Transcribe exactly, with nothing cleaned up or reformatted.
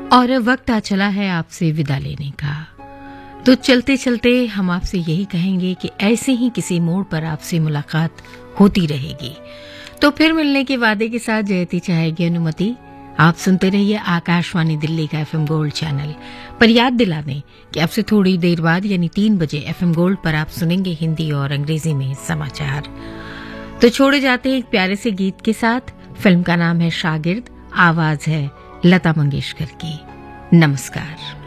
और वक्त आ चला है आपसे विदा लेने का। तो चलते चलते हम आपसे यही कहेंगे कि ऐसे ही किसी मोड़ पर आपसे मुलाकात होती रहेगी। तो फिर मिलने के वादे के साथ जयती चाहेगी अनुमति। आप सुनते रहिए आकाशवाणी दिल्ली का एफएम गोल्ड चैनल। पर याद दिला दें कि अब से थोड़ी देर बाद यानी तीन बजे एफएम गोल्ड पर आप सुनेंगे हिंदी और अंग्रेजी में समाचार। तो छोड़े जाते हैं एक प्यारे से गीत के साथ। फिल्म का नाम है शागिर्द, आवाज है लता मंगेशकर की। नमस्कार।